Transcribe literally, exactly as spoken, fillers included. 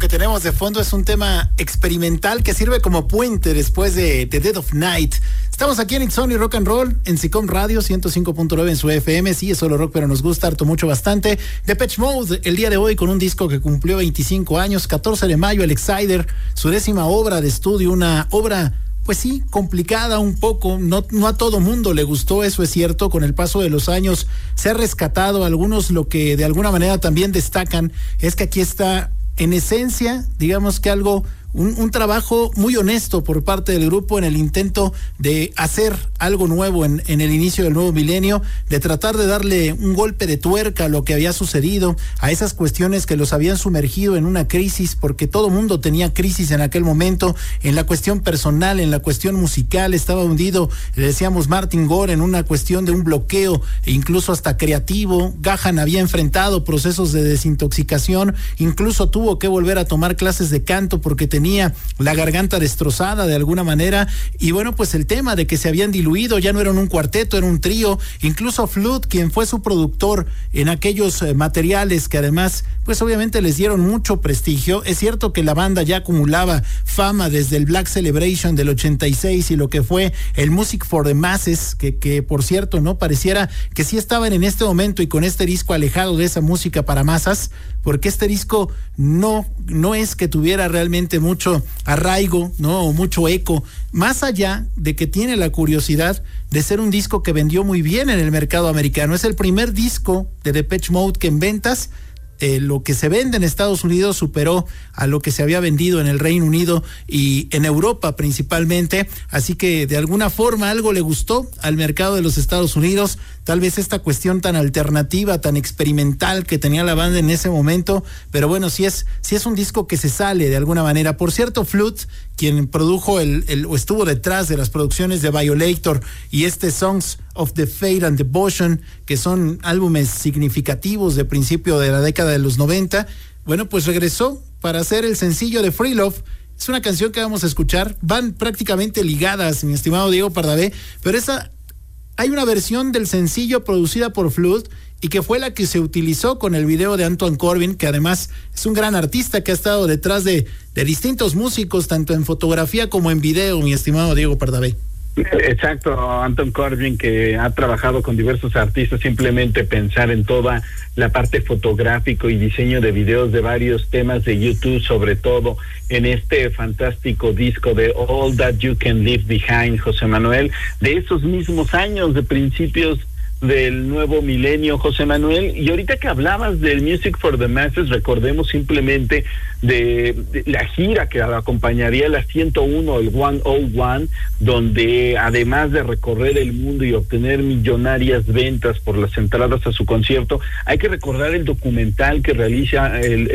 que tenemos de fondo es un tema experimental que sirve como puente después de The Dead of Night. Estamos aquí en It's Only Rock and Roll, en SICOM Radio ciento cinco punto nueve en su F M. Sí, es solo rock, pero nos gusta harto, mucho, bastante. Depeche Mode, el día de hoy con un disco que cumplió veinticinco años, catorce de mayo, el Exciter, su décima obra de estudio, una obra... Pues sí, complicada un poco, no, no a todo mundo le gustó, eso es cierto. Con el paso de los años se ha rescatado. Algunos lo que de alguna manera también destacan es que aquí está en esencia, digamos que algo, un, un trabajo muy honesto por parte del grupo en el intento de hacer algo nuevo en, en el inicio del nuevo milenio, de tratar de darle un golpe de tuerca a lo que había sucedido, a esas cuestiones que los habían sumergido en una crisis, porque todo mundo tenía crisis en aquel momento, en la cuestión personal, en la cuestión musical. Estaba hundido, le decíamos, Martin Gore en una cuestión de un bloqueo, e incluso hasta creativo. Gahan había enfrentado procesos de desintoxicación, incluso tuvo que volver a tomar clases de canto porque tenía tenía la garganta destrozada de alguna manera. Y bueno, pues el tema de que se habían diluido, ya no eran un cuarteto, era un trío. Incluso Flood, quien fue su productor en aquellos eh, materiales que además pues obviamente les dieron mucho prestigio. Es cierto que la banda ya acumulaba fama desde el Black Celebration del ochenta y seis y lo que fue el Music for the Masses, que, que por cierto, no pareciera que sí estaban en este momento y con este disco alejado de esa música para masas, porque este disco no, no es que tuviera realmente mucho arraigo, ¿no? O mucho eco, más allá de que tiene la curiosidad de ser un disco que vendió muy bien en el mercado americano. Es el primer disco de Depeche Mode que en ventas, Eh, lo que se vende en Estados Unidos superó a lo que se había vendido en el Reino Unido y en Europa principalmente, así que de alguna forma algo le gustó al mercado de los Estados Unidos, tal vez esta cuestión tan alternativa, tan experimental que tenía la banda en ese momento, pero bueno, sí es, sí es un disco que se sale de alguna manera. Por cierto, Flood, quien produjo el, el o estuvo detrás de las producciones de Violator y este Songs of the Fate and Devotion, que son álbumes significativos de principio de la década de los noventa, bueno, pues regresó para hacer el sencillo de Free Love. Es una canción que vamos a escuchar, van prácticamente ligadas, mi estimado Diego Pardavé, pero esa, hay una versión del sencillo producida por Flood y que fue la que se utilizó con el video de Anton Corbijn, que además es un gran artista que ha estado detrás de, de distintos músicos, tanto en fotografía como en video, mi estimado Diego Pardavé. Exacto, Anton Corbijn, que ha trabajado con diversos artistas. Simplemente pensar en toda la parte fotográfico y diseño de videos de varios temas de YouTube, sobre todo en este fantástico disco de All That You Can Leave Behind, José Manuel, de esos mismos años, de principios del nuevo milenio, José Manuel. Y ahorita que hablabas del Music for the Masses, recordemos simplemente de, de la gira que acompañaría la ciento uno, el ciento uno, donde además de recorrer el mundo y obtener millonarias ventas por las entradas a su concierto, hay que recordar el documental que realiza el